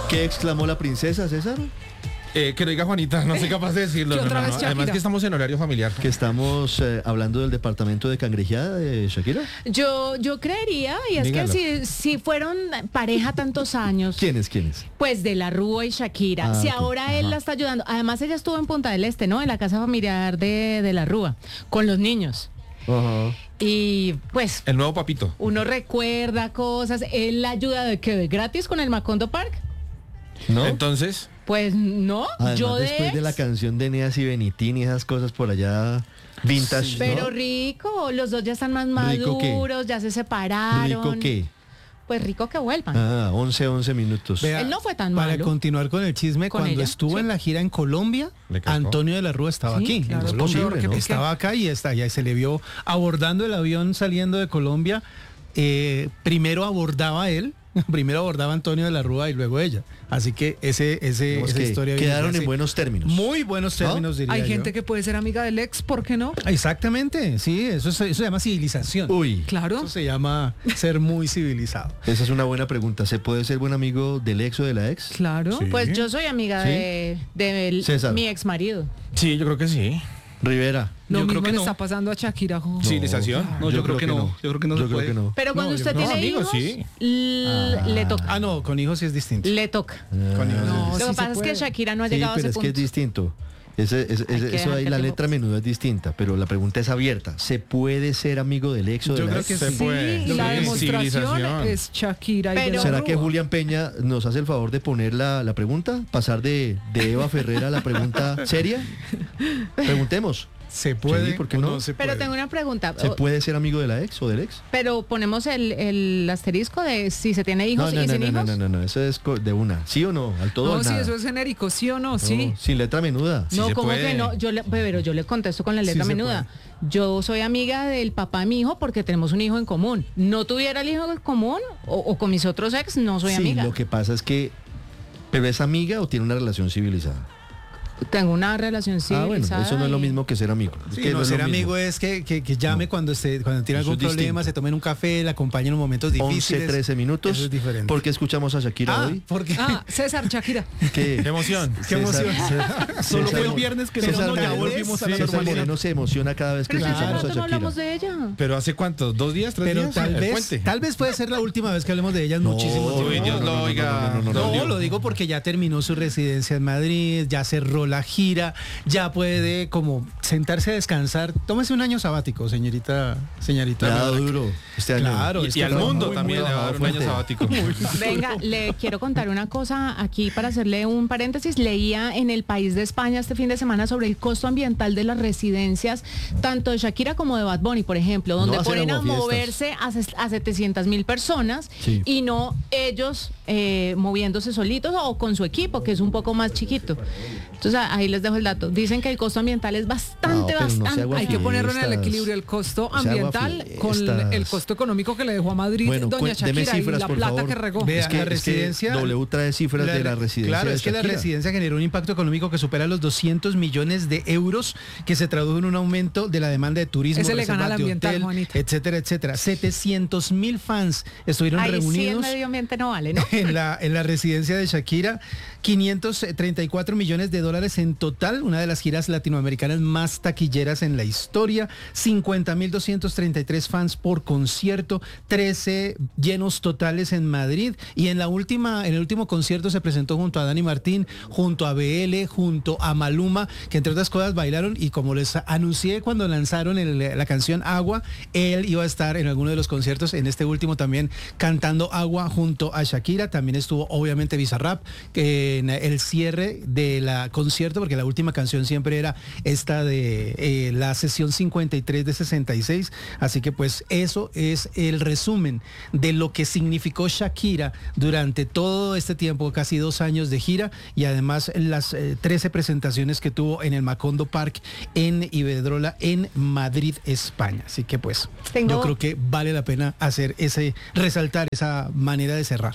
¿Qué exclamó la princesa, César? Que lo diga Juanita, no soy capaz de decirlo. ¿Qué otra vez, Shakira? Además que estamos en horario familiar. Que estamos hablando del departamento de cangrejeada de Shakira. Yo creería, y es Dígalo. que si fueron pareja tantos años, ¿Quiénes? pues de la Rúa y Shakira, Ah, si ok. ahora él la está ayudando, además ella estuvo en Punta del Este, ¿no? En la casa familiar de la Rúa, con los niños. Ajá. Y pues El nuevo papito. uno recuerda cosas, él la ayuda de que gratis con el Macondo Park. ¿No? Entonces, Pues no, Además, yo después de la canción de Eneas y Benitín y esas cosas por allá, vintage, pero ¿no? rico, los dos ya están más ¿Rico qué? maduros, ya se separaron. ¿Rico qué? Pues rico que vuelvan. 11 minutos. Vea, Él no fue tan para malo. continuar con el chisme, ¿Con cuando ella? estuvo Sí. en la gira en Colombia, ¿Le calcó? Antonio de la Rúa estaba Sí, aquí. claro, en es Colombia. posible, ¿no? Estaba acá y se le vio abordando el avión saliendo de Colombia. Primero abordaba él, primero abordaba Antonio de la Rúa y luego ella. Así que Digamos esa que historia quedaron viene en buenos términos. muy buenos términos, diría Hay yo. gente que puede ser amiga del ex, ¿por qué no? Exactamente, sí, eso se llama civilización. Uy, Claro. Eso se llama ser muy civilizado. esa es una buena pregunta. ¿Se puede ser buen amigo del ex o de la ex? Claro. Sí. Pues yo soy amiga ¿Sí? de César. mi ex marido. sí, yo creo que sí. Rivera. Lo Yo creo mismo que le no. está pasando a Shakira. jo. Civilización. No, yo creo que no. Yo creo que no se puede. Pero cuando No, usted yo no. tiene Amigos, hijos, sí. le toca. Ah, no, con hijos sí es distinto. Le toca. Con hijos No, Lo sí que se pasa es puede. que Shakira no ha Sí, llegado a pero ese es que es punto. distinto. Eso ahí, dejar que la el letra tiempo- menuda es distinta, pero la pregunta es abierta. ¿Se puede ser amigo del ex o de Yo la creo ex? que Se sí. puede. Sí, la Sí, demostración civilización. es Shakira y de Pero- la ¿Será que Rúa. Julián Peña nos hace el favor de poner la pregunta? ¿Pasar de Eva Ferrera a la pregunta seria? Preguntemos. ¿Se puede Sí, ¿por qué o no? se Pero puede? tengo una pregunta. ¿Se puede ser amigo de la ex o del ex? Pero ponemos el asterisco de si se tiene hijos y sin hijos. No, eso es de una. ¿Sí o no? Al todo o No, al sí, nada. eso es genérico, ¿sí o no? No, Sí. sin letra menuda. Sí No, se ¿cómo puede. que no? Pero yo le contesto con la letra Sí se menuda. Yo soy amiga del papá de mi hijo porque tenemos un hijo en común. No tuviera el hijo en común o con mis otros ex, no soy Sí, amiga. lo que pasa es que, ¿pero es amiga o tiene una relación civilizada? Tengo una relación civilizada. Bueno, eso no es lo y- mismo que ser amigo. Es Sí, que no, no es lo ser mismo. amigo es que llame cuando tiene Eso algún es problema, distinto. se tomen un café, le acompañen en momentos 11, difíciles. 13 minutos. Eso es diferente. ¿Por qué escuchamos a Shakira hoy? porque César, Shakira. ¿Qué? Qué emoción. Qué emoción. Solo fue el viernes que César no, ya Moreno- volvimos a la César normalidad. Moreno se emociona cada vez que Pero si hace escuchamos a rato no Shakira. hablamos de ella. Pero ¿hace cuánto? ¿2 días? 3 pero días? tal El vez, puente. tal vez puede ser la última vez que hablemos de ella en muchísimo tiempo. Uy, Dios lo oiga. No, lo digo porque ya terminó su residencia en Madrid, ya cerró la gira, ya puede como sentarse a descansar. Tómese un año sabático, señorita. Le ha dado Medak. duro este año. Claro, Y al mundo también le va a dar un año fuerte. sabático. Venga, le quiero contar una cosa aquí para hacerle un paréntesis. Leía en El País de España este fin de semana sobre el costo ambiental de las residencias, tanto de Shakira como de Bad Bunny, por ejemplo, donde No hacen ponen a aguafiestas. moverse a 700.000 personas Sí. y no ellos moviéndose solitos o con su equipo, que es un poco más chiquito. Entonces ahí les dejo el dato. Dicen que el costo ambiental es bastante, pero no sea bastante. Hay que Fiestas. ponerlo en el equilibrio, el costo O sea, ambiental con fiestas. el costo económico que le dejó a Madrid Bueno, doña deme Shakira y cifras, la por plata favor. que regó. Vea, Es que la residencia... W trae cifras de la residencia Claro, de es que la Shakira. residencia generó un impacto económico que supera los 200 millones de euros, que se tradujo en un aumento de la demanda de turismo, Ese le gana reservas al de ambiental, hotel, Juanita. etcétera, etcétera. 700.000 fans estuvieron Ahí sí el reunidos medio ambiente no vale, ¿no? en la residencia de Shakira. 534 millones de dólares en total, una de las giras latinoamericanas más taquilleras en la historia. 50.233 fans por concierto, 13 llenos totales en Madrid, y en el último concierto se presentó junto a Dani Martín, junto a BL, junto a Maluma, que entre otras cosas bailaron, y como les anuncié cuando lanzaron la canción Agua, él iba a estar en alguno de los conciertos, en este último también cantando Agua junto a Shakira. También estuvo obviamente Bizarrap en el cierre de la concierto, porque la última canción siempre era esta de la sesión 53 de 66. Así que pues eso es el resumen de lo que significó Shakira durante todo este tiempo, casi 2 años de gira, y además las 13 presentaciones que tuvo en el Macondo Park en Iberdrola en Madrid, España. Así que pues yo creo que vale la pena resaltar esa manera de cerrar.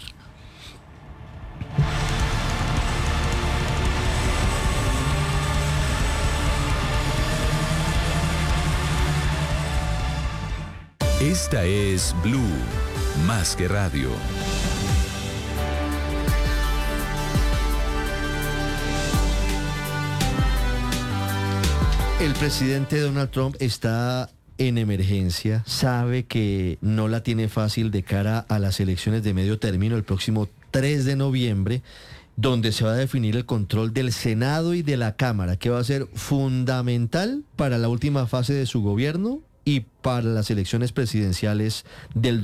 Esta es Blue, más que radio. El presidente Donald Trump está en emergencia, sabe que no la tiene fácil de cara a las elecciones de medio término el próximo 3 de noviembre, donde se va a definir el control del Senado y de la Cámara, que va a ser fundamental para la última fase de su gobierno y para las elecciones presidenciales del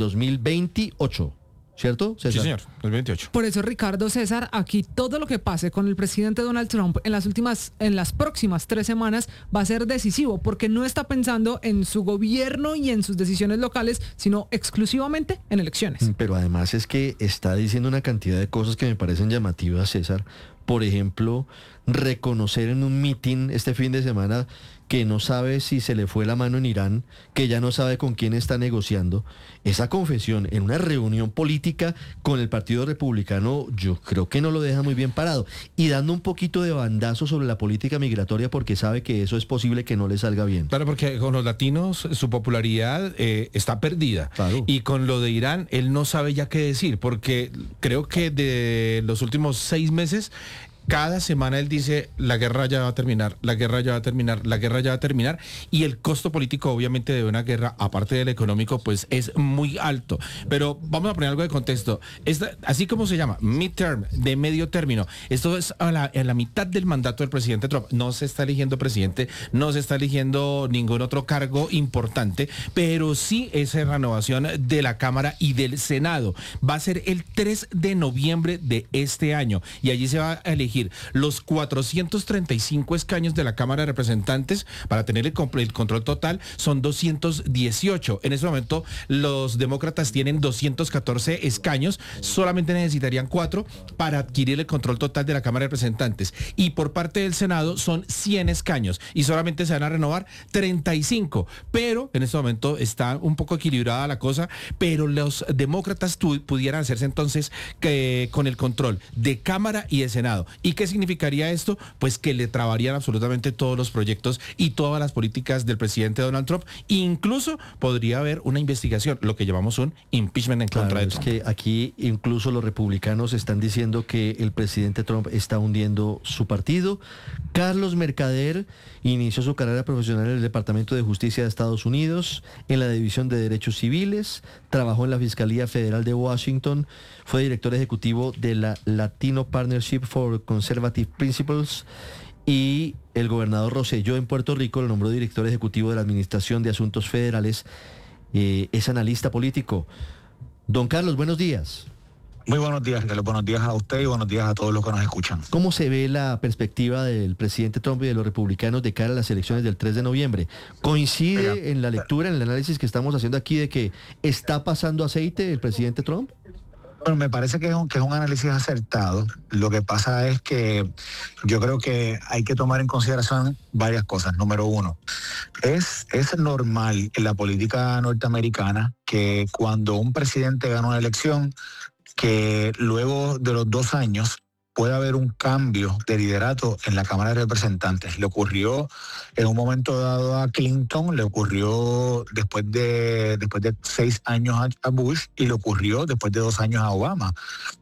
2028. ¿Cierto, César? Sí, señor, 2028. Por eso, Ricardo, César, aquí todo lo que pase con el presidente Donald Trump en las próximas 3 semanas va a ser decisivo, porque no está pensando en su gobierno y en sus decisiones locales, sino exclusivamente en elecciones. Pero además es que está diciendo una cantidad de cosas que me parecen llamativas, César. Por ejemplo, reconocer en un mitin este fin de semana que no sabe si se le fue la mano en Irán, que ya no sabe con quién está negociando. Esa confesión en una reunión política con el Partido Republicano, yo creo que no lo deja muy bien parado. Y dando un poquito de bandazo sobre la política migratoria porque sabe que eso es posible que no le salga bien. Claro, porque con los latinos su popularidad está perdida. Claro. Y con lo de Irán, él no sabe ya qué decir, porque creo que de los últimos 6 meses, cada semana él dice, la guerra ya va a terminar, la guerra ya va a terminar, la guerra ya va a terminar, y el costo político obviamente de una guerra, aparte del económico, pues es muy alto. Pero vamos a poner algo de contexto. Así como se llama, midterm, de medio término, esto es en la mitad del mandato del presidente Trump. No se está eligiendo presidente, no se está eligiendo ningún otro cargo importante, pero sí esa renovación de la Cámara y del Senado. Va a ser el 3 de noviembre de este año, y allí se va a elegir los 435 escaños de la Cámara de Representantes. Para tener el control total son 218. En este momento los demócratas tienen 214 escaños, solamente necesitarían 4 para adquirir el control total de la Cámara de Representantes. Y por parte del Senado son 100 escaños y solamente se van a renovar 35. Pero en este momento está un poco equilibrada la cosa, pero los demócratas pudieran hacerse entonces con el control de Cámara y de Senado. ¿Y qué significaría esto? Pues que le trabarían absolutamente todos los proyectos y todas las políticas del presidente Donald Trump. Incluso podría haber una investigación, lo que llamamos un impeachment en contra de Trump. Es que aquí incluso los republicanos están diciendo que el presidente Trump está hundiendo su partido. Carlos Mercader inició su carrera profesional en el Departamento de Justicia de Estados Unidos, en la División de Derechos Civiles, trabajó en la Fiscalía Federal de Washington, fue director ejecutivo de la Latino Partnership for Conservative Principles, y el gobernador Rosselló en Puerto Rico lo nombró director ejecutivo de la Administración de Asuntos Federales. Es analista político. Don Carlos, buenos días. Muy buenos días, Carlos. Buenos días a usted y buenos días a todos los que nos escuchan. ¿Cómo se ve la perspectiva del presidente Trump y de los republicanos de cara a las elecciones del 3 de noviembre? ¿Coincide en la lectura, en el análisis que estamos haciendo aquí de que está pasando aceite el presidente Trump? Bueno, me parece que es un análisis acertado. Lo que pasa es que yo creo que hay que tomar en consideración varias cosas. Número uno, es normal en la política norteamericana que cuando un presidente gana una elección, que luego de los 2 años puede haber un cambio de liderato en la Cámara de Representantes. Le ocurrió en un momento dado a Clinton, le ocurrió después de 6 años a Bush y le ocurrió después de 2 años a Obama.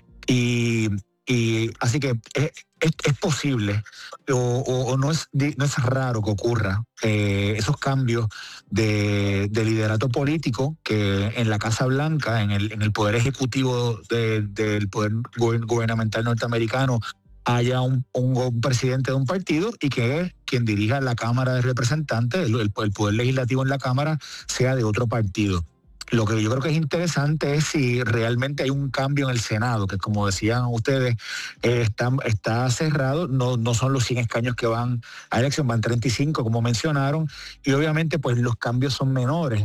Y así que es posible o no es raro que ocurra esos cambios de liderato político, que en la Casa Blanca, en el poder ejecutivo del poder gubernamental norteamericano, haya un presidente de un partido y que quien dirija la Cámara de Representantes, el poder legislativo en la Cámara, sea de otro partido. Lo que yo creo que es interesante es si realmente hay un cambio en el Senado, que como decían ustedes, está cerrado, no son los 100 escaños que van a elección, van 35 como mencionaron, y obviamente pues los cambios son menores.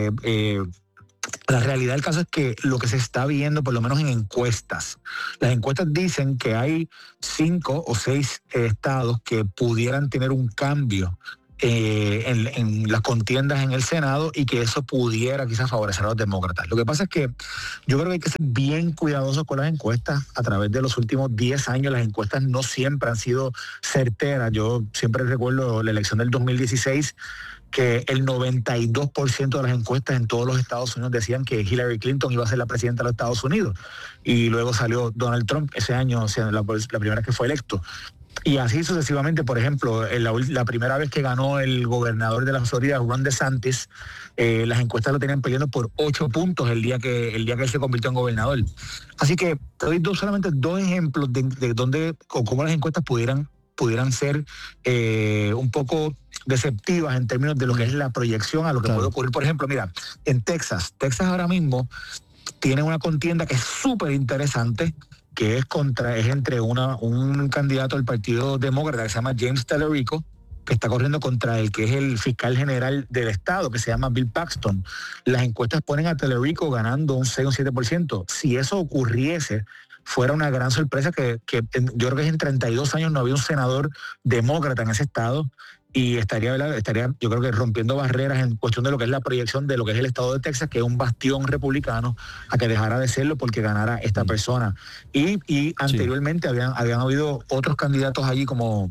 La realidad del caso es que lo que se está viendo, por lo menos en encuestas, las encuestas dicen que hay 5 o 6 estados que pudieran tener un cambio en las contiendas en el Senado y que eso pudiera quizás favorecer a los demócratas. Lo que pasa es que yo creo que hay que ser bien cuidadosos con las encuestas. A través de los últimos 10 años las encuestas no siempre han sido certeras. Yo siempre recuerdo la elección del 2016, que el 92% de las encuestas en todos los Estados Unidos decían que Hillary Clinton iba a ser la presidenta de los Estados Unidos. Y luego salió Donald Trump ese año, o sea, la primera que fue electo. Y así sucesivamente, por ejemplo, la primera vez que ganó el gobernador de la Florida, Ron DeSantis, las encuestas lo tenían peleando por 8 puntos el día que él se convirtió en gobernador. Así que te doy solamente dos ejemplos de dónde o cómo las encuestas pudieran ser un poco deceptivas en términos de lo que es la proyección a lo que puede ocurrir. Por ejemplo, mira, en Texas ahora mismo tiene una contienda que es súper interesante, que es entre un candidato del Partido Demócrata que se llama James Tallarico, que está corriendo contra el que es el fiscal general del estado, que se llama Bill Paxton. Las encuestas ponen a Tallarico ganando un 6 o un 7%. Si eso ocurriese, fuera una gran sorpresa que yo creo que en 32 años no había un senador demócrata en ese estado, y estaría yo creo que rompiendo barreras en cuestión de lo que es la proyección de lo que es el estado de Texas, que es un bastión republicano, a que dejara de serlo porque ganara esta persona. Y anteriormente habían habido otros candidatos allí como...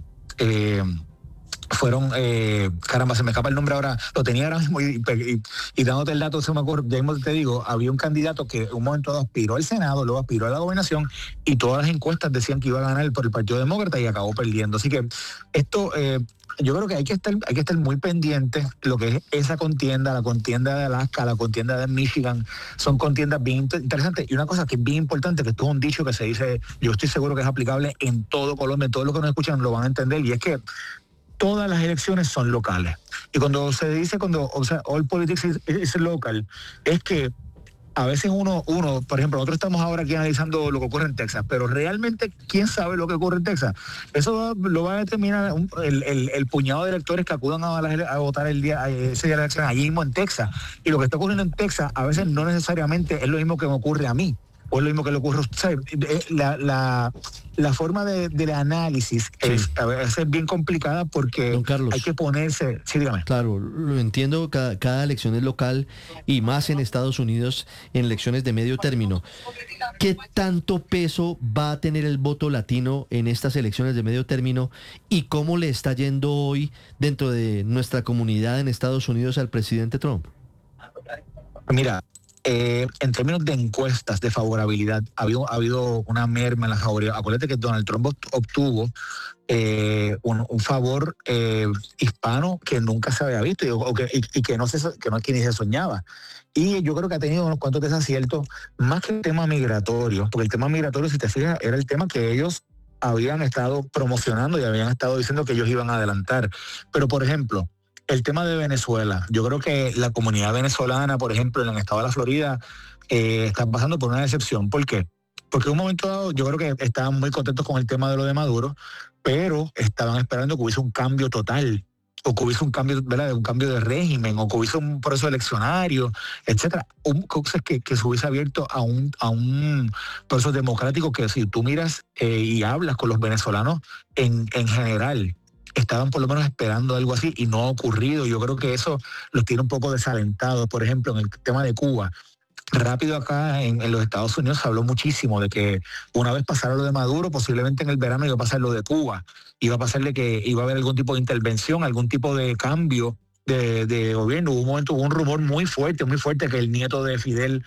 fueron, caramba, se me escapa el nombre ahora, lo tenía ahora mismo y dándote el dato, se me acuerdo, ya mismo te digo, había un candidato que en un momento dado aspiró al Senado, luego aspiró a la gobernación, y todas las encuestas decían que iba a ganar por el Partido Demócrata y acabó perdiendo. Así que esto, yo creo que hay que estar muy pendientes lo que es esa contienda, la contienda de Alaska, la contienda de Michigan, son contiendas bien interesantes. Y una cosa que es bien importante, que esto es un dicho que se dice, yo estoy seguro que es aplicable en todo Colombia, todos los que nos escuchan lo van a entender, y es que todas las elecciones son locales. Y cuando se dice, all politics is local, es que a veces uno, por ejemplo, nosotros estamos ahora aquí analizando lo que ocurre en Texas, pero realmente, ¿quién sabe lo que ocurre en Texas? Eso lo va a determinar el puñado de electores que acudan a votar ese día de la elección allí mismo en Texas. Y lo que está ocurriendo en Texas a veces no necesariamente es lo mismo que me ocurre a mí, o es lo mismo que le ocurre a usted. La forma del análisis a veces es bien complicada porque Don Carlos, hay que ponerse... Sí, dígame. Claro, lo entiendo, cada elección es local, y más en Estados Unidos, en elecciones de medio término. ¿Qué tanto peso va a tener el voto latino en estas elecciones de medio término, y cómo le está yendo hoy dentro de nuestra comunidad en Estados Unidos al presidente Trump? Mira, en términos de encuestas de favorabilidad, ha habido una merma en la favorabilidad. Acuérdate que Donald Trump obtuvo un favor hispano que nunca se había visto y que ni se soñaba. Y yo creo que ha tenido unos cuantos desaciertos, más que el tema migratorio, porque el tema migratorio, si te fijas, era el tema que ellos habían estado promocionando y habían estado diciendo que ellos iban a adelantar. Pero, por ejemplo, el tema de Venezuela, yo creo que la comunidad venezolana, por ejemplo, en el estado de la Florida, está pasando por una decepción. ¿Por qué? Porque en un momento dado yo creo que estaban muy contentos con el tema de lo de Maduro, pero estaban esperando que hubiese un cambio total, o que hubiese un cambio, ¿verdad?, un cambio de régimen, o que hubiese un proceso eleccionario, etcétera. Cosas que se hubiese abierto a un proceso democrático que, si tú miras y hablas con los venezolanos en general, estaban por lo menos esperando algo así, y no ha ocurrido. Yo creo que eso los tiene un poco desalentados. Por ejemplo, en el tema de Cuba, rápido acá en los Estados Unidos se habló muchísimo de que una vez pasara lo de Maduro, posiblemente en el verano iba a pasar lo de Cuba. Iba a pasarle que iba a haber algún tipo de intervención, algún tipo de cambio de gobierno. Hubo un rumor muy fuerte que el nieto de Fidel,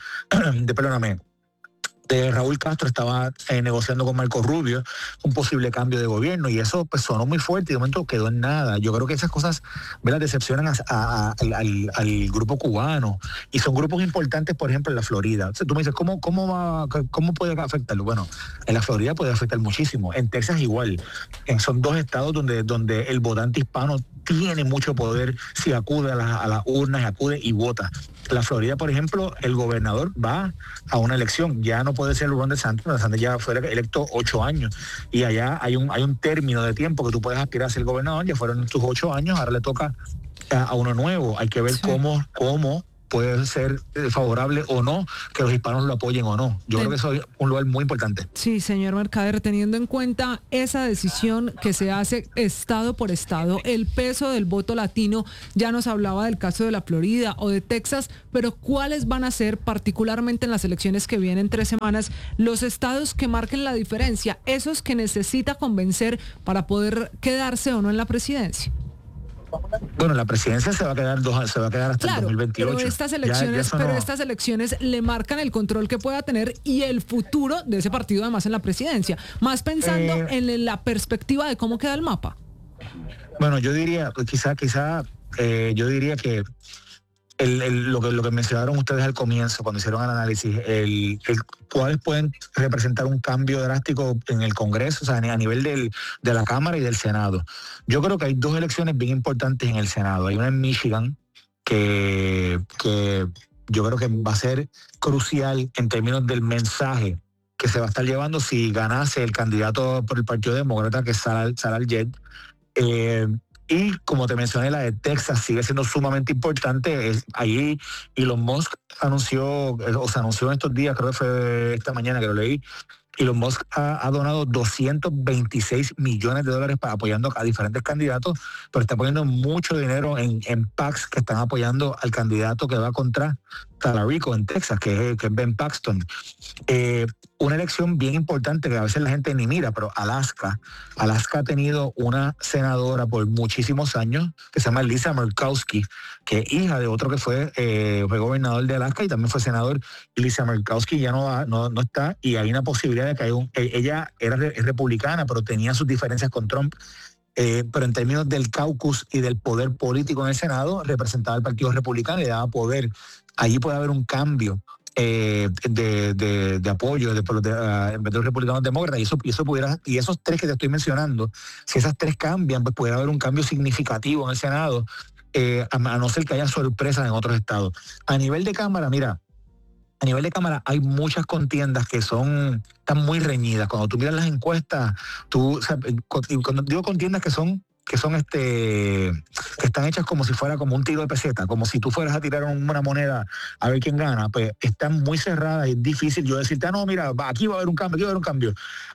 de Raúl Castro estaba negociando con Marco Rubio un posible cambio de gobierno, y eso pues sonó muy fuerte y de momento quedó en nada. Yo creo que esas cosas, ¿verdad?, decepcionan al grupo cubano, y son grupos importantes, por ejemplo, en la Florida. O sea, tú me dices, ¿cómo puede afectarlo? Bueno, en la Florida puede afectar muchísimo, en Texas igual. Son dos estados donde el votante hispano tiene mucho poder si acude a las urnas, acude y vota. La Florida, por ejemplo, el gobernador va a una elección, ya no puede ser Ron DeSantis. DeSantis ya fue electo 8 años, y allá hay un término de tiempo que tú puedes aspirar a ser gobernador. Ya fueron tus 8 años, ahora le toca a uno nuevo. Hay que ver cómo puede ser favorable o no que los hispanos lo apoyen o no. Yo creo que eso es un lugar muy importante. Sí, señor Mercader, teniendo en cuenta esa decisión que se hace estado por estado, el peso del voto latino, ya nos hablaba del caso de la Florida o de Texas, pero ¿cuáles van a ser, particularmente en las elecciones que vienen en 3 semanas, los estados que marquen la diferencia, esos que necesita convencer para poder quedarse o no en la presidencia? Bueno, la presidencia se va a quedar hasta el 2028. Pero estas elecciones le marcan el control que pueda tener y el futuro de ese partido, además, en la presidencia. Más pensando en la perspectiva de cómo queda el mapa. Bueno, yo diría, yo diría que lo que mencionaron ustedes al comienzo, cuando hicieron el análisis, cuáles pueden representar un cambio drástico en el Congreso, o sea, a nivel de la Cámara y del Senado. Yo creo que hay dos elecciones bien importantes en el Senado. Hay una en Michigan que yo creo que va a ser crucial en términos del mensaje que se va a estar llevando si ganase el candidato por el Partido Demócrata, que es Sarah Jed. Y como te mencioné, la de Texas sigue siendo sumamente importante. Ahí Elon Musk se anunció en estos días, creo que fue esta mañana que lo leí, Elon Musk ha donado $226 millones apoyando a diferentes candidatos, pero está poniendo mucho dinero en PACs que están apoyando al candidato que va contra Talarico en Texas, que es Ben Paxton. Una elección bien importante que a veces la gente ni mira, pero Alaska ha tenido una senadora por muchísimos años que se llama Lisa Murkowski, que es hija de otro que fue gobernador de Alaska y también fue senador. Y Lisa Murkowski ya no está, y hay una posibilidad de que ella era republicana, pero tenía sus diferencias con Trump. Pero en términos del caucus y del poder político en el Senado, representaba al Partido Republicano y le daba poder. Allí puede haber un cambio de apoyo en vez de los republicanos demócratas, y esos tres que te estoy mencionando, si esas tres cambian, pues puede haber un cambio significativo en el Senado, a no ser que haya sorpresas en otros estados. A nivel de Cámara, hay muchas contiendas que están muy reñidas. Cuando tú miras las encuestas, cuando digo contiendas que están hechas como si fuera como un tiro de peseta, como si tú fueras a tirar una moneda a ver quién gana, pues están muy cerradas y es difícil yo decirte, no, mira, aquí va a haber un cambio,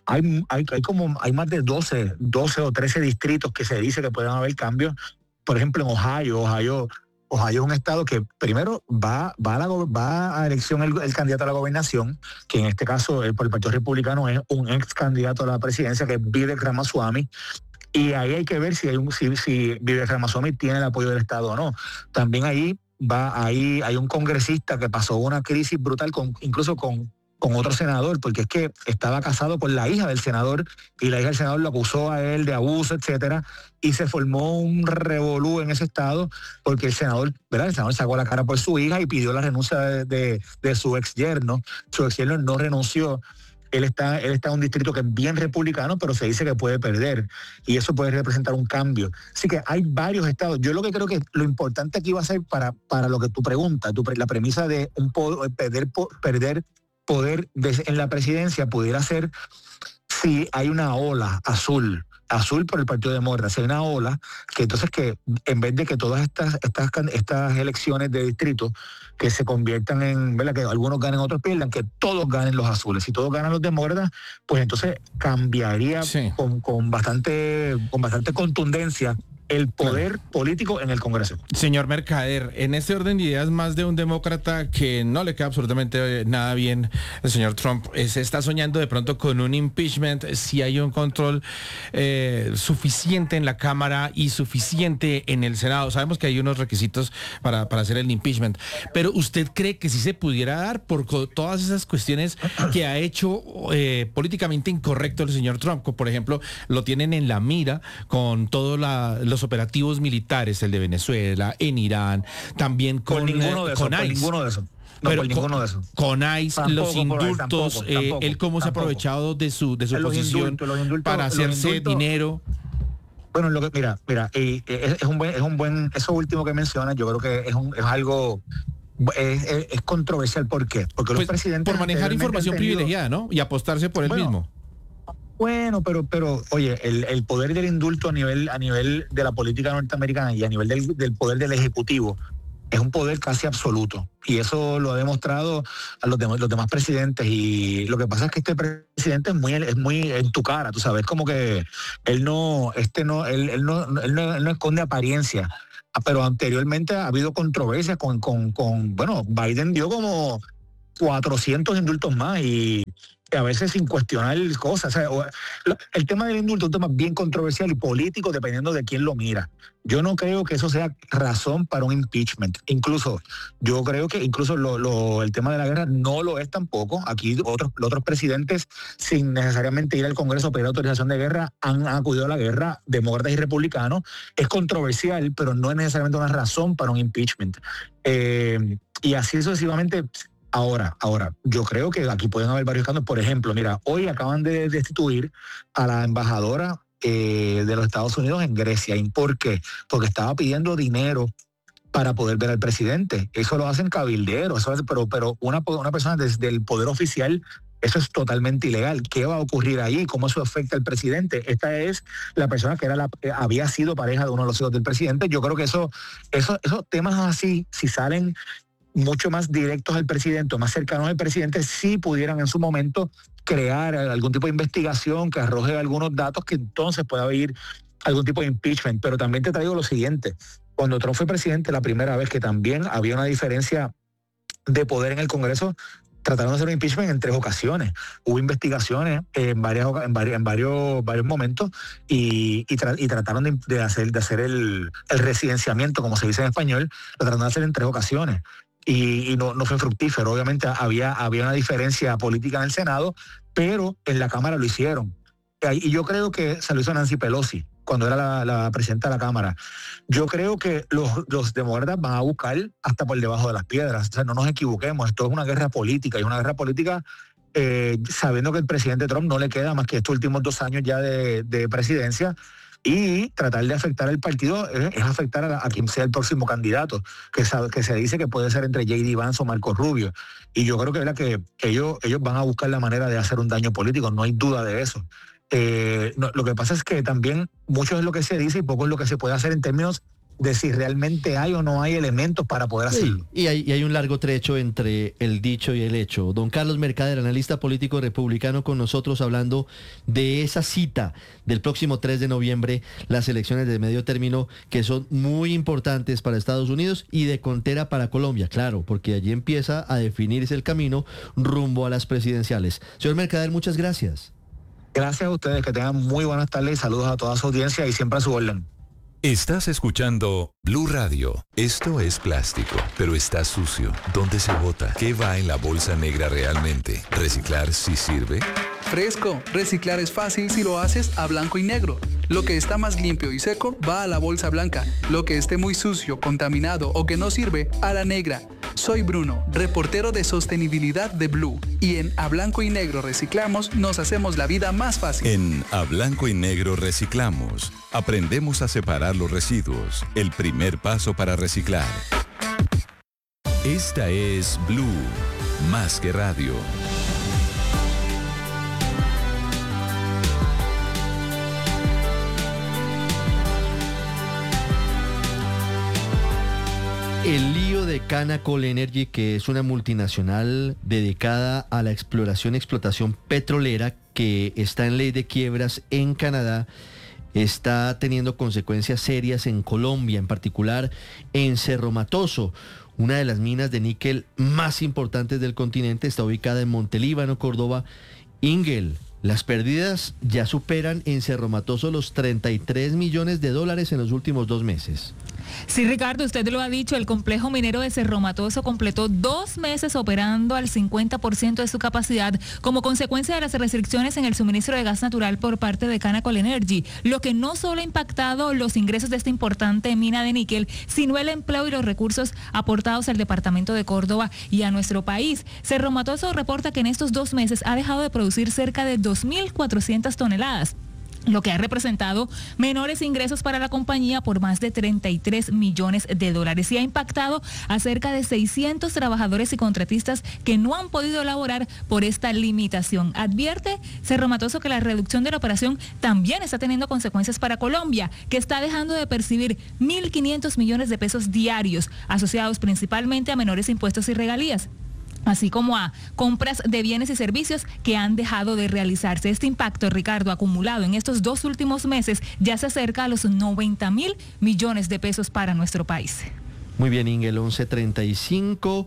Hay más de 12 o 13 distritos que se dice que pueden haber cambios. Por ejemplo, en Ohio es un estado que primero va a elección el candidato a la gobernación, que en este caso por el Partido Republicano es un ex candidato a la presidencia, que es Vivek Ramaswamy. Y ahí hay que ver si Vivek Ramaswamy tiene el apoyo del Estado o no. También ahí hay un congresista que pasó una crisis brutal incluso con otro senador, porque es que estaba casado con la hija del senador y la hija del senador lo acusó a él de abuso, etcétera, y se formó un revolú en ese estado porque el senador sacó la cara por su hija y pidió la renuncia de su ex yerno. Su ex yerno no renunció. Él está en un distrito que es bien republicano, pero se dice que puede perder, y eso puede representar un cambio. Así que hay varios estados. Yo lo que creo que lo importante aquí va a ser para lo que tú preguntas, la premisa de perder poder en la presidencia pudiera ser si hay una ola azul por el Partido Demócrata. Si hay una ola que entonces que en vez de que todas estas elecciones de distrito que se conviertan en, ¿verdad?, que algunos ganen, otros pierdan, que todos ganen los azules. Si todos ganan los demócratas, pues entonces cambiaría con bastante contundencia el poder político en el Congreso. Señor Mercader, en este orden de ideas, más de un demócrata que no le queda absolutamente nada bien el señor Trump se está soñando de pronto con un impeachment si hay un control suficiente en la Cámara y suficiente en el Senado. Sabemos que hay unos requisitos para hacer el impeachment, pero ¿usted cree que sí se pudiera dar por todas esas cuestiones que ha hecho políticamente incorrecto el señor Trump? Por ejemplo, lo tienen en la mira con todos los operativos militares, el de Venezuela, en Irán, también con ICE. Con ICE, los indultos, él cómo se ha aprovechado de su posición para hacerse dinero. Bueno, es un buen, eso último que mencionas, yo creo que es algo. Es controversial. ¿Por qué? Porque los presidentes por manejar información privilegiada, ¿no? Y apostarse por él mismo. Bueno, pero oye, el poder del indulto a nivel de la política norteamericana y a nivel del poder del Ejecutivo es un poder casi absoluto. Y eso lo ha demostrado a los demás presidentes. Y lo que pasa es que este presidente es muy en tu cara, tú sabes, como que él no esconde apariencia. Pero anteriormente ha habido controversias con Biden dio como 400 indultos más y a veces sin cuestionar cosas. O sea, el tema del indulto es un tema bien controversial y político dependiendo de quién lo mira. Yo no creo que eso sea razón para un impeachment. Incluso, yo creo que incluso el tema de la guerra no lo es tampoco. Aquí otros presidentes, sin necesariamente ir al Congreso a pedir autorización de guerra, han acudido a la guerra, demócratas y republicanos. Es controversial, pero no es necesariamente una razón para un impeachment. Y así sucesivamente. Ahora, yo creo que aquí pueden haber varios escándalos. Por ejemplo, mira, hoy acaban de destituir a la embajadora de los Estados Unidos en Grecia. ¿Y por qué? Porque estaba pidiendo dinero para poder ver al presidente. Eso lo hacen cabilderos, pero una persona desde el poder oficial, eso es totalmente ilegal. ¿Qué va a ocurrir ahí? ¿Cómo eso afecta al presidente? Esta es la persona que había sido pareja de uno de los hijos del presidente. Yo creo que esos temas así, si salen mucho más directos al presidente o más cercanos al presidente, sí pudieran en su momento crear algún tipo de investigación que arroje algunos datos que entonces pueda haber algún tipo de impeachment. Pero también te traigo lo siguiente. Cuando Trump fue presidente la primera vez, que también había una diferencia de poder en el Congreso, trataron de hacer un impeachment en 3 ocasiones. Hubo investigaciones en varios momentos y trataron de hacer el residenciamiento, como se dice en español, lo trataron de hacer en 3 ocasiones. Y no fue fructífero. Obviamente había una diferencia política en el Senado, pero en la Cámara lo hicieron. Y yo creo que se lo hizo Nancy Pelosi cuando era la presidenta de la Cámara. Yo creo que los demócratas van a buscar hasta por debajo de las piedras. O sea, no nos equivoquemos, esto es una guerra política, y una guerra política sabiendo que el presidente Trump no le queda más que estos últimos 2 años ya de presidencia, y tratar de afectar al partido es afectar a quien sea el próximo candidato, que se dice que puede ser entre J.D. Vance o Marco Rubio. Y yo creo que ellos van a buscar la manera de hacer un daño político, no hay duda de eso. Lo que pasa es que también mucho es lo que se dice y poco es lo que se puede hacer en términos de si realmente hay o no hay elementos para poder hacerlo. Y hay un largo trecho entre el dicho y el hecho. Don Carlos Mercader, analista político republicano, con nosotros hablando de esa cita del próximo 3 de noviembre, las elecciones de medio término, que son muy importantes para Estados Unidos y de contera para Colombia, claro, porque allí empieza a definirse el camino rumbo a las presidenciales. Señor Mercader, muchas gracias. Gracias a ustedes, que tengan muy buenas tardes y saludos a toda su audiencia y siempre a su orden. Estás escuchando Blue Radio. Esto es plástico, pero está sucio. ¿Dónde se bota? ¿Qué va en la bolsa negra realmente? ¿Reciclar sí sirve? Fresco, reciclar es fácil si lo haces a blanco y negro. Lo que está más limpio y seco va a la bolsa blanca. Lo que esté muy sucio, contaminado o que no sirve, a la negra. Soy Bruno, reportero de sostenibilidad de Blue. Y en A Blanco y Negro Reciclamos nos hacemos la vida más fácil. En A Blanco y Negro Reciclamos aprendemos a separar los residuos. El primer paso para reciclar. Esta es Blue, más que radio. El lío de Canacol Energy, que es una multinacional dedicada a la exploración y explotación petrolera, que está en ley de quiebras en Canadá, está teniendo consecuencias serias en Colombia, en particular en Cerro Matoso. Una de las minas de níquel más importantes del continente está ubicada en Montelíbano, Córdoba. Ingel, las pérdidas ya superan en Cerro Matoso los $33 millones en los últimos 2 meses. Sí, Ricardo, usted lo ha dicho, el complejo minero de Cerro Matoso completó 2 meses operando al 50% de su capacidad como consecuencia de las restricciones en el suministro de gas natural por parte de Canacol Energy, lo que no solo ha impactado los ingresos de esta importante mina de níquel, sino el empleo y los recursos aportados al departamento de Córdoba y a nuestro país. Cerro Matoso reporta que en estos 2 meses ha dejado de producir cerca de 2.400 toneladas. Lo que ha representado menores ingresos para la compañía por más de $33 millones y ha impactado a cerca de 600 trabajadores y contratistas que no han podido elaborar por esta limitación. Advierte Cerro Matoso que la reducción de la operación también está teniendo consecuencias para Colombia, que está dejando de percibir 1.500 millones de pesos diarios, asociados principalmente a menores impuestos y regalías, así como a compras de bienes y servicios que han dejado de realizarse. Este impacto, Ricardo, acumulado en estos 2 últimos meses, ya se acerca a los 90.000 millones de pesos para nuestro país. Muy bien, Ingel, 11:35.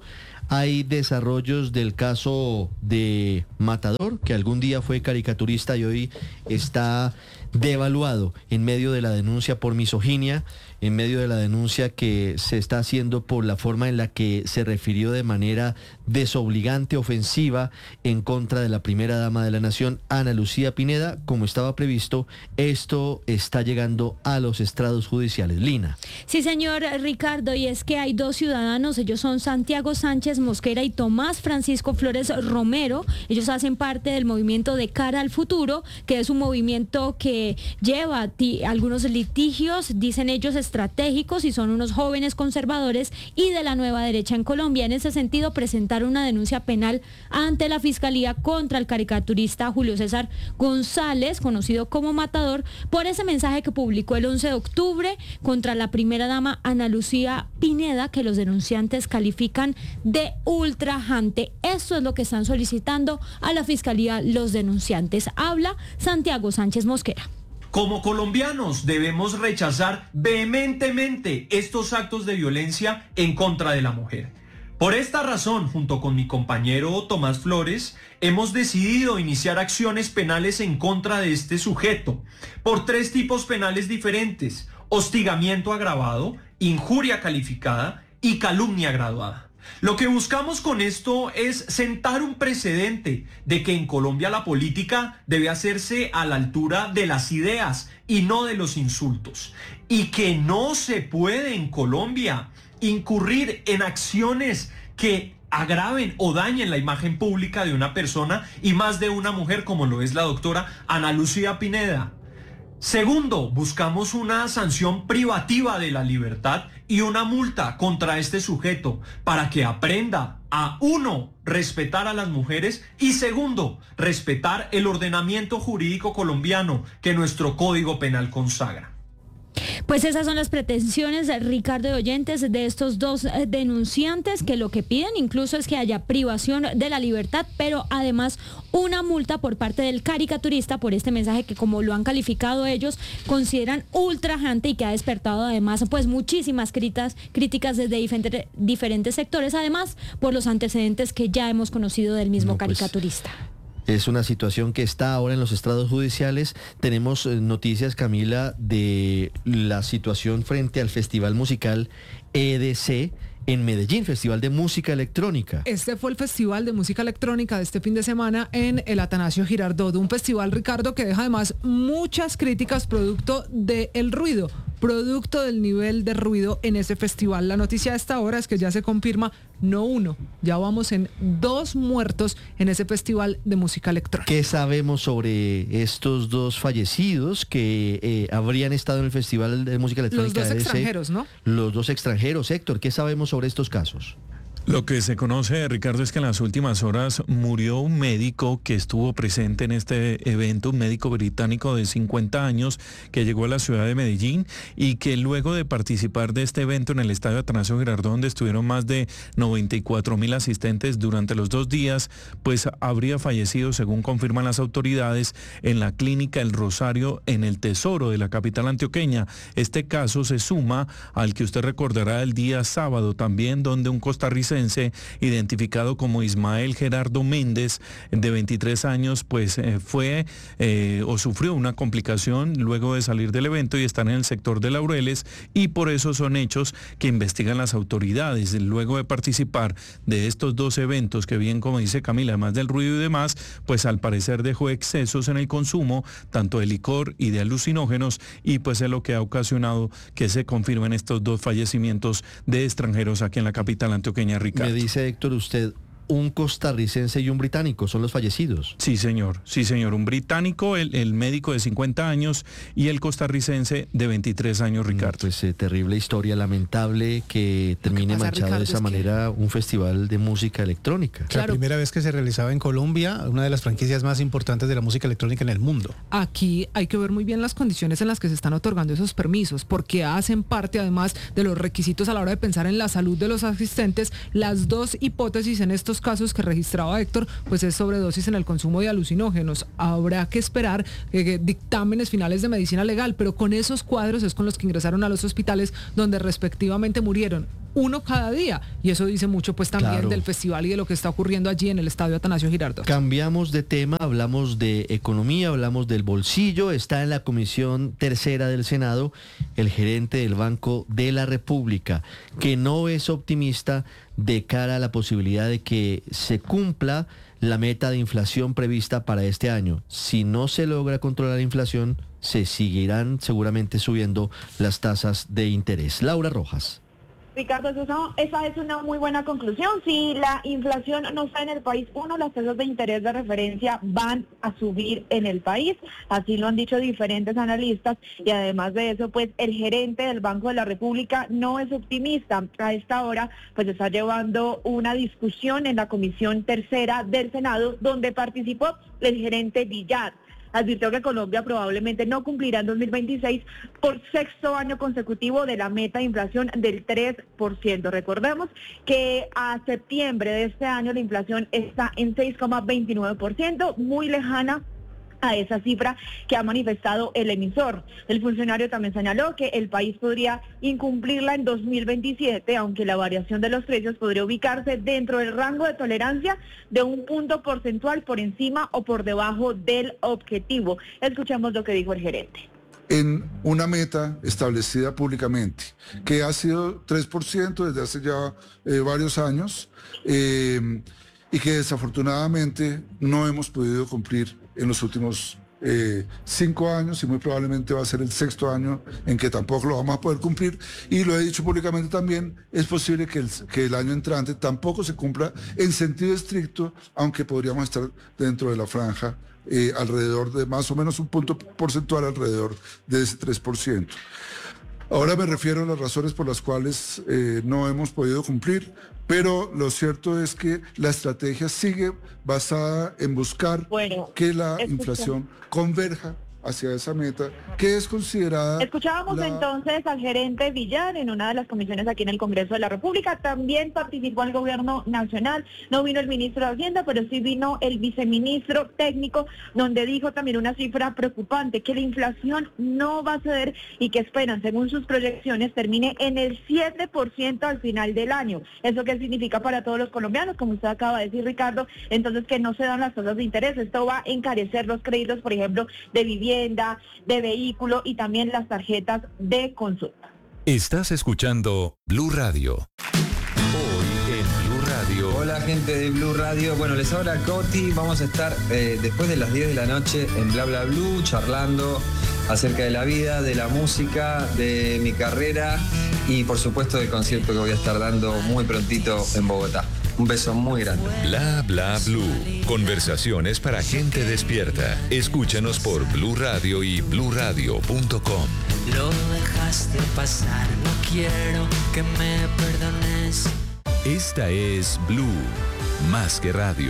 hay desarrollos del caso de Matador, que algún día fue caricaturista y hoy está devaluado en medio de la denuncia por misoginia, en medio de la denuncia que se está haciendo por la forma en la que se refirió de manera desobligante, ofensiva, en contra de la primera dama de la nación, Ana Lucía Pineda. Como estaba previsto, esto está llegando a los estrados judiciales. Lina. Sí, señor Ricardo, y es que hay dos ciudadanos, ellos son Santiago Sánchez Mosquera y Tomás Francisco Flores Romero. Ellos hacen parte del movimiento de Cara al Futuro, que es un movimiento que lleva algunos litigios, dicen ellos, estratégicos, y son unos jóvenes conservadores y de la nueva derecha en Colombia. En ese sentido, presentaron una denuncia penal ante la Fiscalía contra el caricaturista Julio César González, conocido como Matador, por ese mensaje que publicó el 11 de octubre contra la primera dama Ana Lucía Pineda, que los denunciantes califican de ultrajante. Eso es lo que están solicitando a la Fiscalía los denunciantes. Habla Santiago Sánchez Mosquera. Como colombianos debemos rechazar vehementemente estos actos de violencia en contra de la mujer. Por esta razón, junto con mi compañero Tomás Flores, hemos decidido iniciar acciones penales en contra de este sujeto por 3 tipos penales diferentes: hostigamiento agravado, injuria calificada y calumnia graduada. Lo que buscamos con esto es sentar un precedente de que en Colombia la política debe hacerse a la altura de las ideas y no de los insultos, y que no se puede en Colombia incurrir en acciones que agraven o dañen la imagen pública de una persona, y más de una mujer, como lo es la doctora Ana Lucía Pineda. Segundo, buscamos una sanción privativa de la libertad y una multa contra este sujeto para que aprenda a, 1, respetar a las mujeres, y 2, respetar el ordenamiento jurídico colombiano que nuestro Código Penal consagra. Pues esas son las pretensiones, Ricardo, de oyentes de estos dos denunciantes, que lo que piden incluso es que haya privación de la libertad, pero además una multa por parte del caricaturista por este mensaje que, como lo han calificado ellos, consideran ultrajante y que ha despertado además pues muchísimas críticas desde diferentes sectores, además por los antecedentes que ya hemos conocido del mismo caricaturista. Es una situación que está ahora en los estrados judiciales. Tenemos noticias, Camila, de la situación frente al Festival Musical EDC en Medellín, Festival de Música Electrónica. Este fue el Festival de Música Electrónica de este fin de semana en el Atanasio Girardot, un festival, Ricardo, que deja además muchas críticas producto del ruido, producto del nivel de ruido en ese festival. La noticia de esta hora es que ya se confirma no 1, ya vamos en 2 muertos en ese Festival de Música Electrónica. ¿Qué sabemos sobre estos 2 fallecidos que habrían estado en el Festival de Música Electrónica? Los 2 extranjeros, ¿no? Los 2 extranjeros. Héctor, ¿qué sabemos sobre estos casos? Lo que se conoce, Ricardo, es que en las últimas horas murió un médico que estuvo presente en este evento, un médico británico de 50 años que llegó a la ciudad de Medellín y que luego de participar de este evento en el Estadio Atanasio Girardot, donde estuvieron más de 94.000 asistentes durante los 2 días, pues habría fallecido, según confirman las autoridades, en la clínica El Rosario, en el Tesoro de la capital antioqueña. Este caso se suma al que usted recordará el día sábado también, donde un costarricense identificado como Ismael Gerardo Méndez, de 23 años, pues fue o sufrió una complicación luego de salir del evento y estar en el sector de Laureles, y por eso son hechos que investigan las autoridades. Luego de participar de estos 2 eventos, que bien, como dice Camila, además del ruido y demás, pues al parecer dejó excesos en el consumo, tanto de licor y de alucinógenos, y pues es lo que ha ocasionado que se confirmen estos 2 fallecimientos de extranjeros aquí en la capital antioqueña, Ricardo. Me dice, Héctor, usted, un costarricense y un británico son los fallecidos. Sí, señor, un británico, el médico de 50 años, y el costarricense de 23 años, Ricardo. Pues terrible historia, lamentable que termine manchado, Ricardo, de esa manera un festival de música electrónica. Claro. La primera vez que se realizaba en Colombia, una de las franquicias más importantes de la música electrónica en el mundo. Aquí hay que ver muy bien las condiciones en las que se están otorgando esos permisos, porque hacen parte además de los requisitos a la hora de pensar en la salud de los asistentes. Las 2 hipótesis en estos casos que registraba Héctor, pues es sobredosis en el consumo de alucinógenos. Habrá que esperar dictámenes finales de medicina legal, pero con esos cuadros es con los que ingresaron a los hospitales donde respectivamente murieron uno cada día. Y eso dice mucho pues también del festival y de lo que está ocurriendo allí en el Estadio Atanasio Girardot. Cambiamos de tema, hablamos de economía, hablamos del bolsillo. Está en la Comisión Tercera del Senado el gerente del Banco de la República, que no es optimista de cara a la posibilidad de que se cumpla la meta de inflación prevista para este año. Si no se logra controlar la inflación, se seguirán seguramente subiendo las tasas de interés. Laura Rojas. Ricardo, esa es una muy buena conclusión. Si la inflación no está en el país, las tasas de interés de referencia van a subir en el país. Así lo han dicho diferentes analistas y además de eso, pues el gerente del Banco de la República no es optimista. A esta hora, pues está llevando una discusión en la Comisión Tercera del Senado, donde participó el gerente Villar. Advirtió que Colombia probablemente no cumplirá en 2026 por sexto año consecutivo de la meta de inflación del 3%. Recordemos que a septiembre de este año la inflación está en 6,29%, muy lejana a esa cifra que ha manifestado el emisor. El funcionario también señaló que el país podría incumplirla en 2027, aunque la variación de los precios podría ubicarse dentro del rango de tolerancia de un punto porcentual por encima o por debajo del objetivo. Escuchamos lo que dijo el gerente. En una meta establecida públicamente, que ha sido 3% desde hace ya varios años, y que desafortunadamente no hemos podido cumplir en los últimos 5 años, y muy probablemente va a ser el sexto año en que tampoco lo vamos a poder cumplir. Y lo he dicho públicamente también, es posible que el año entrante tampoco se cumpla en sentido estricto, aunque podríamos estar dentro de la franja, alrededor de más o menos un punto porcentual alrededor de ese 3%. Ahora me refiero a las razones por las cuales no hemos podido cumplir, pero lo cierto es que la estrategia sigue basada en buscar que la inflación converja hacia esa meta, que es considerada... Escuchábamos entonces al gerente Villar en una de las comisiones aquí en el Congreso de la República. También participó el gobierno nacional. No vino el ministro de Hacienda, pero sí vino el viceministro técnico, donde dijo también una cifra preocupante, que la inflación no va a ceder y que esperan, según sus proyecciones, termine en el 7% al final del año. ¿Eso qué significa para todos los colombianos? Como usted acaba de decir, Ricardo, entonces que no se dan las tasas de interés. Esto va a encarecer los créditos, por ejemplo, de vivienda, de vehículo y también las tarjetas de consulta. Estás escuchando Blue Radio. Hoy en Blue Radio. Hola gente de Blue Radio. Bueno, les habla Coti. Vamos a estar después de las 10 de la noche en Bla Bla Blue charlando acerca de la vida, de la música, de mi carrera y por supuesto del concierto que voy a estar dando muy prontito en Bogotá. Un beso muy grande. Bla Bla Blue. Conversaciones para gente despierta. Escúchanos por Blue Radio y bluradio.com. Lo dejaste pasar, no quiero que me perdones. Esta es Blue, más que radio.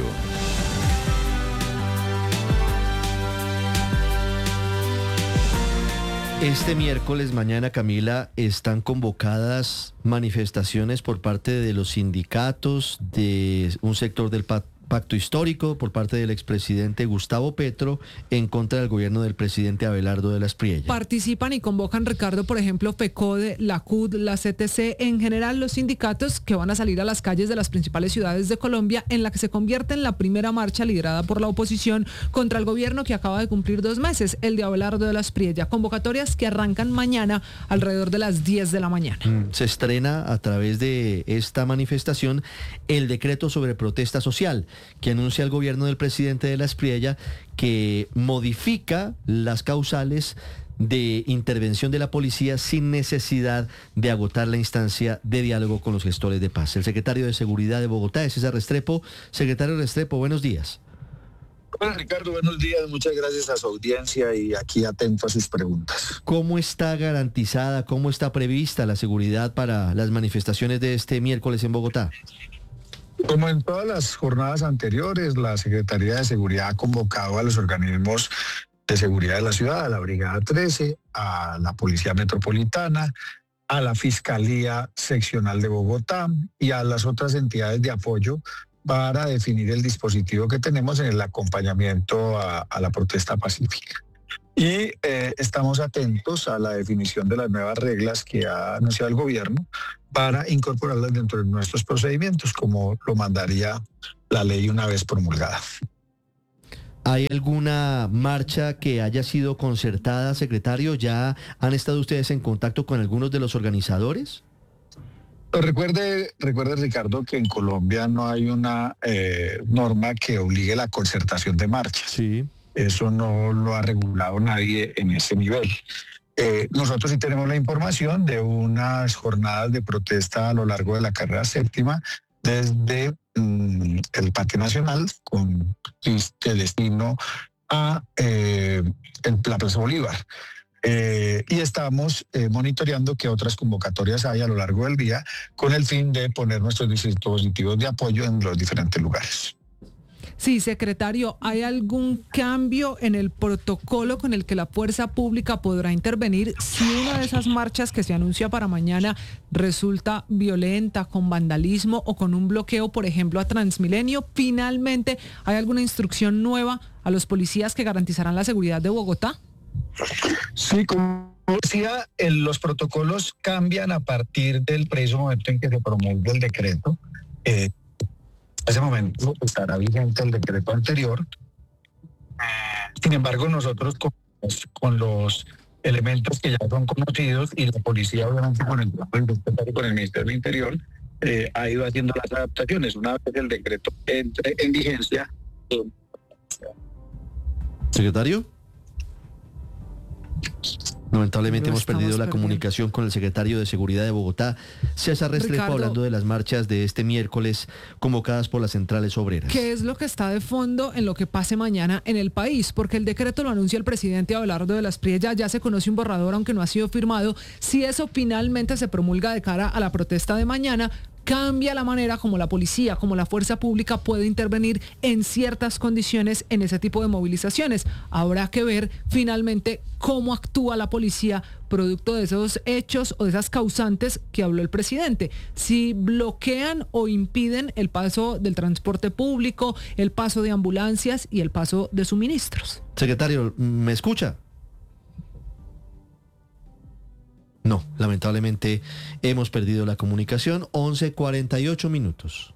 Este miércoles, mañana, Camila, están convocadas manifestaciones por parte de los sindicatos, de un sector del pacto histórico, por parte del expresidente Gustavo Petro, en contra del gobierno del presidente Abelardo de la Espriella. Participan y convocan, Ricardo, por ejemplo, FECODE, la CUT, la CTC, en general los sindicatos que van a salir a las calles de las principales ciudades de Colombia, en la que se convierte en la primera marcha liderada por la oposición contra el gobierno que acaba de cumplir 2 meses, el de Abelardo de la Espriella. Convocatorias que arrancan mañana alrededor de las 10 de la mañana. Se estrena a través de esta manifestación el decreto sobre protesta social, que anuncia el gobierno del presidente de la Espriella, que modifica las causales de intervención de la policía sin necesidad de agotar la instancia de diálogo con los gestores de paz. El secretario de Seguridad de Bogotá es César Restrepo. Secretario Restrepo, buenos días. Hola Ricardo, buenos días, muchas gracias a su audiencia y aquí atento a sus preguntas. ¿Cómo está garantizada, cómo está prevista la seguridad para las manifestaciones de este miércoles en Bogotá? Como en todas las jornadas anteriores, la Secretaría de Seguridad ha convocado a los organismos de seguridad de la ciudad, a la Brigada 13, a la Policía Metropolitana, a la Fiscalía Seccional de Bogotá y a las otras entidades de apoyo para definir el dispositivo que tenemos en el acompañamiento a la protesta pacífica. Y estamos atentos a la definición de las nuevas reglas que ha anunciado el gobierno para incorporarlas dentro de nuestros procedimientos, como lo mandaría la ley una vez promulgada. ¿Hay alguna marcha que haya sido concertada, secretario? ¿Ya han estado ustedes en contacto con algunos de los organizadores? Pero recuerde, Ricardo, que en Colombia no hay una norma que obligue la concertación de marchas. Sí. Eso no lo ha regulado nadie en ese nivel. Nosotros sí tenemos la información de unas jornadas de protesta a lo largo de la carrera séptima desde el Parque Nacional con destino a la Plaza Bolívar. Y estamos monitoreando qué otras convocatorias hay a lo largo del día con el fin de poner nuestros dispositivos de apoyo en los diferentes lugares. Sí, secretario, ¿hay algún cambio en el protocolo con el que la fuerza pública podrá intervenir si una de esas marchas que se anuncia para mañana resulta violenta, con vandalismo o con un bloqueo, por ejemplo, a Transmilenio? Finalmente, ¿hay alguna instrucción nueva a los policías que garantizarán la seguridad de Bogotá? Sí, como decía, los protocolos cambian a partir del preciso momento en que se promulgue el decreto. En ese momento estará vigente el decreto anterior. Sin embargo, nosotros con los elementos que ya son conocidos y la policía, obviamente, con el Ministerio del Interior, ha ido haciendo las adaptaciones. Una vez el decreto entre en vigencia. ¿Secretario? Lamentablemente hemos perdido la comunicación con el secretario de Seguridad de Bogotá, César Restrepo, hablando de las marchas de este miércoles convocadas por las centrales obreras. ¿Qué es lo que está de fondo en lo que pase mañana en el país? Porque el decreto lo anuncia el presidente Abelardo de las Priella, ya se conoce un borrador aunque no ha sido firmado. Si eso finalmente se promulga de cara a la protesta de mañana, cambia la manera como la policía, como la fuerza pública puede intervenir en ciertas condiciones en ese tipo de movilizaciones. Habrá que ver finalmente cómo actúa la policía producto de esos hechos o de esas causantes que habló el presidente. Si bloquean o impiden el paso del transporte público, el paso de ambulancias y el paso de suministros. Secretario, ¿me escucha? No, lamentablemente hemos perdido la comunicación. 11:48 minutos.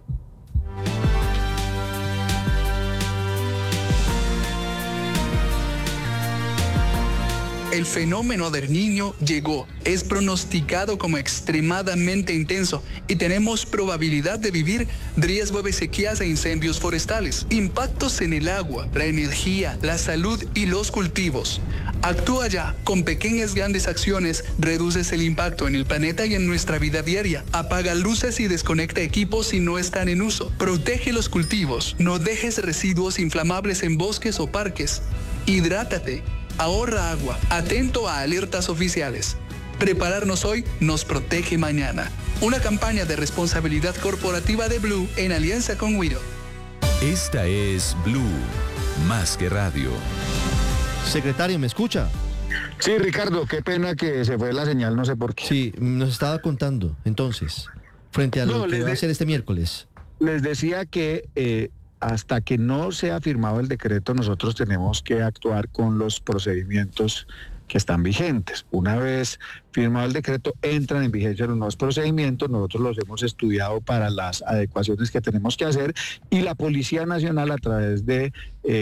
El fenómeno del Niño llegó, es pronosticado como extremadamente intenso y tenemos probabilidad de vivir riesgo de sequías e incendios forestales, impactos en el agua, la energía, la salud y los cultivos. Actúa ya, con pequeñas grandes acciones reduces el impacto en el planeta y en nuestra vida diaria. Apaga luces y desconecta equipos si no están en uso. Protege los cultivos, no dejes residuos inflamables en bosques o parques. Hidrátate. Ahorra agua, atento a alertas oficiales. Prepararnos hoy nos protege mañana. Una campaña de responsabilidad corporativa de Blue en alianza con Wido. Esta es Blue, más que radio. Secretario, ¿me escucha? Sí, Ricardo, qué pena que se fue la señal, no sé por qué. Sí, nos estaba contando, entonces, frente a lo que va a hacer este miércoles. Les decía que hasta que no sea firmado el decreto, nosotros tenemos que actuar con los procedimientos que están vigentes. Una vez firmado el decreto, entran en vigencia los nuevos procedimientos, nosotros los hemos estudiado para las adecuaciones que tenemos que hacer y la Policía Nacional a través de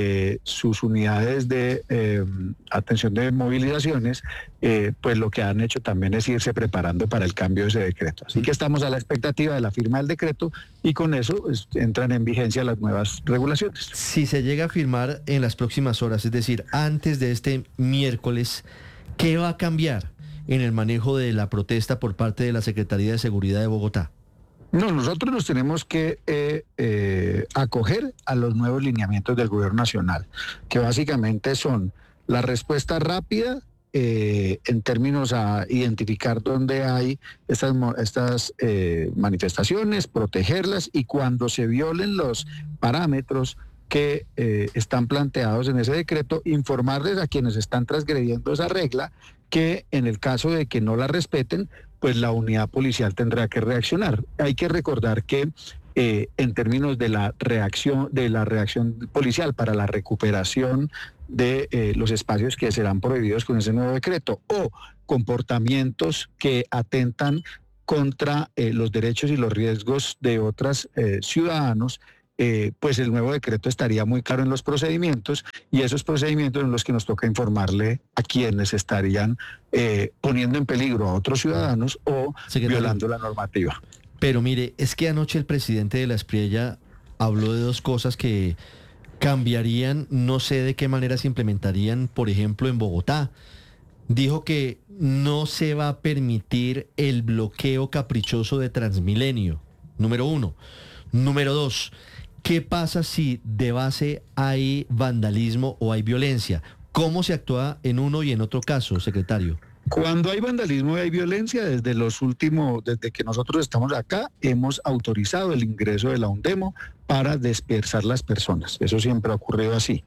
sus unidades de atención de movilizaciones, pues lo que han hecho también es irse preparando para el cambio de ese decreto. Así que estamos a la expectativa de la firma del decreto y con eso entran en vigencia las nuevas regulaciones. Si se llega a firmar en las próximas horas, es decir, antes de este miércoles, ¿qué va a cambiar en el manejo de la protesta por parte de la Secretaría de Seguridad de Bogotá? No, nosotros nos tenemos que acoger a los nuevos lineamientos del Gobierno Nacional, que básicamente son la respuesta rápida en términos a identificar dónde hay estas manifestaciones, protegerlas y cuando se violen los parámetros que están planteados en ese decreto, informarles a quienes están transgrediendo esa regla que en el caso de que no la respeten, pues la unidad policial tendrá que reaccionar. Hay que recordar que en términos de la reacción policial para la recuperación de los espacios que serán prohibidos con ese nuevo decreto, o comportamientos que atentan contra los derechos y los riesgos de otros ciudadanos, pues el nuevo decreto estaría muy claro en los procedimientos, y esos procedimientos en los que nos toca informarle a quienes estarían poniendo en peligro a otros ciudadanos o violando la normativa. Pero mire, es que anoche el presidente de la Espriella habló de dos cosas que cambiarían, no sé de qué manera se implementarían, por ejemplo, en Bogotá. Dijo que no se va a permitir el bloqueo caprichoso de Transmilenio, número 1. Número 2, ¿qué pasa si de base hay vandalismo o hay violencia? ¿Cómo se actúa en uno y en otro caso, secretario? Cuando hay vandalismo y hay violencia, desde que nosotros estamos acá, hemos autorizado el ingreso de la UNDEMO para dispersar las personas. Eso siempre ha ocurrido así.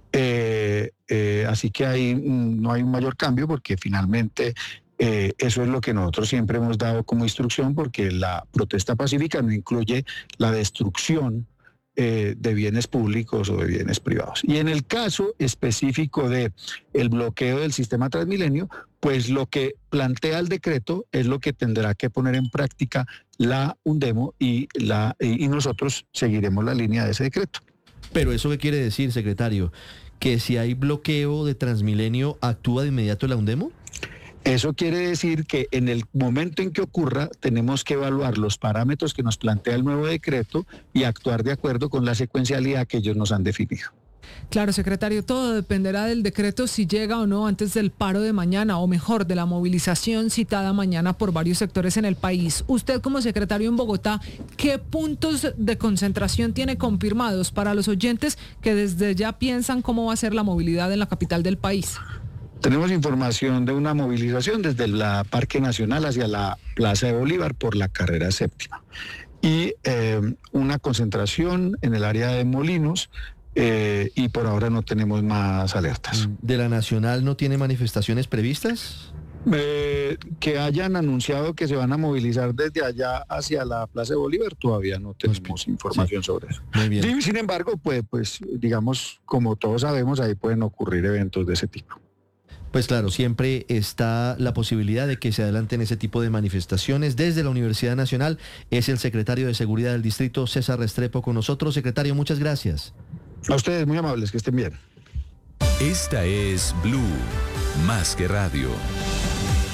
Así que ahí no hay un mayor cambio, porque finalmente eso es lo que nosotros siempre hemos dado como instrucción, porque la protesta pacífica no incluye la destrucción de bienes públicos o de bienes privados. Y en el caso específico de el bloqueo del sistema Transmilenio, pues lo que plantea el decreto es lo que tendrá que poner en práctica la UNDEMO, y nosotros seguiremos la línea de ese decreto. Pero ¿eso qué quiere decir, secretario? ¿Que si hay bloqueo de Transmilenio actúa de inmediato la UNDEMO? Eso quiere decir que en el momento en que ocurra tenemos que evaluar los parámetros que nos plantea el nuevo decreto y actuar de acuerdo con la secuencialidad que ellos nos han definido. Claro, secretario, todo dependerá del decreto, si llega o no antes del paro de mañana, o mejor, de la movilización citada mañana por varios sectores en el país. Usted, como secretario en Bogotá, ¿qué puntos de concentración tiene confirmados para los oyentes que desde ya piensan cómo va a ser la movilidad en la capital del país? Tenemos información de una movilización desde el Parque Nacional hacia la Plaza de Bolívar por la carrera séptima, y una concentración en el área de Molinos, y por ahora no tenemos más alertas. ¿De la Nacional no tiene manifestaciones previstas? Que hayan anunciado que se van a movilizar desde allá hacia la Plaza de Bolívar, todavía no tenemos información sobre eso. Muy bien. Sí, sin embargo, pues digamos, como todos sabemos, ahí pueden ocurrir eventos de ese tipo. Pues claro, siempre está la posibilidad de que se adelanten ese tipo de manifestaciones. Desde la Universidad Nacional es el secretario de Seguridad del Distrito, César Restrepo, con nosotros. Secretario, muchas gracias. A ustedes, muy amables, que estén bien. Esta es Blue, más que radio.